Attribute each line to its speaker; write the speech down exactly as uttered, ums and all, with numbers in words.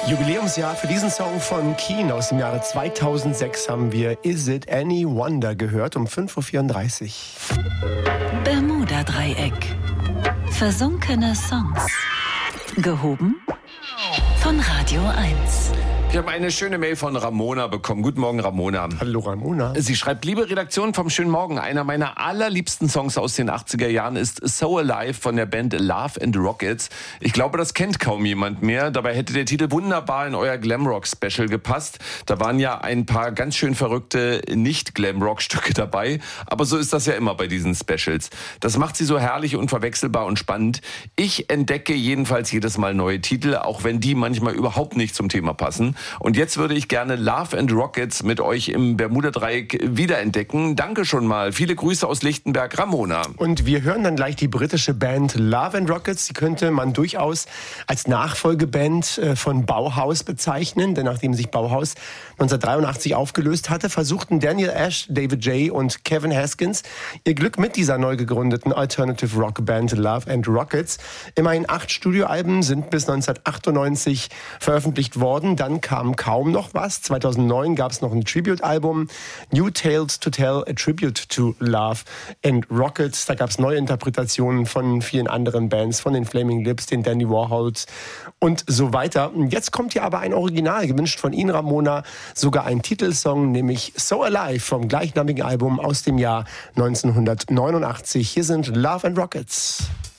Speaker 1: Jubiläumsjahr für diesen Song von Keane aus dem Jahre zweitausendsechs haben wir Is It Any Wonder gehört um fünf Uhr vierunddreißig.
Speaker 2: Bermuda-Dreieck. Versunkene Songs. Gehoben von Radio eins.
Speaker 3: Ich habe eine schöne Mail von Ramona bekommen. Guten Morgen, Ramona.
Speaker 1: Hallo, Ramona.
Speaker 3: Sie schreibt, liebe Redaktion vom Schönen Morgen, einer meiner allerliebsten Songs aus den achtziger Jahren ist So Alive von der Band Love and Rockets. Ich glaube, das kennt kaum jemand mehr. Dabei hätte der Titel wunderbar in euer Glamrock-Special gepasst. Da waren ja ein paar ganz schön verrückte Nicht-Glamrock-Stücke dabei. Aber so ist das ja immer bei diesen Specials. Das macht sie so herrlich, unverwechselbar und spannend. Ich entdecke jedenfalls jedes Mal neue Titel, auch wenn die manchmal überhaupt nicht zum Thema passen. Und jetzt würde ich gerne Love and Rockets mit euch im Bermuda-Dreieck wiederentdecken. Danke schon mal. Viele Grüße aus Lichtenberg, Ramona.
Speaker 1: Und wir hören dann gleich die britische Band Love and Rockets. Die könnte man durchaus als Nachfolgeband von Bauhaus bezeichnen. Denn nachdem sich Bauhaus neunzehnhundertdreiundachtzig aufgelöst hatte, versuchten Daniel Ash, David J. und Kevin Haskins ihr Glück mit dieser neu gegründeten Alternative Rock Band Love and Rockets. Immerhin acht Studioalben sind bis neunzehnhundertachtundneunzig veröffentlicht worden. Dann kam kaum noch was. zweitausendneun gab es noch ein Tribute-Album, New Tales to Tell, a Tribute to Love and Rockets. Da gab es neue Interpretationen von vielen anderen Bands, von den Flaming Lips, den Dandy Warhols und so weiter. Jetzt kommt hier aber ein Original, gewünscht von Ihnen, Ramona, sogar ein Titelsong, nämlich So Alive vom gleichnamigen Album aus dem Jahr neunzehnhundertneunundachtzig. Hier sind Love and Rockets.